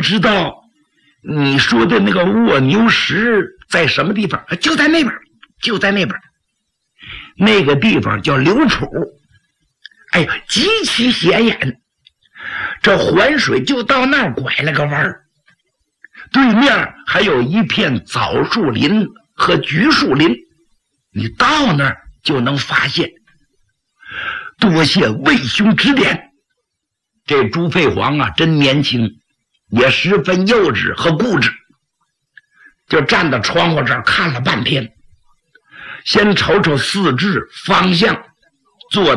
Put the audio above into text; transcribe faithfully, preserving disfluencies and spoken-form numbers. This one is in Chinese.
知道你说的那个卧牛石在什么地方？就在那边，就在那边。那个地方叫流楚，哎呀，极其显眼。这环水就到那儿拐了个弯儿，对面还有一片枣树林和橘树林，你到那儿就能发现。多谢魏兄指点。这朱飞黄啊，真年轻，也十分幼稚和固执，就站到窗户这儿看了半天，先瞅瞅四至方向，做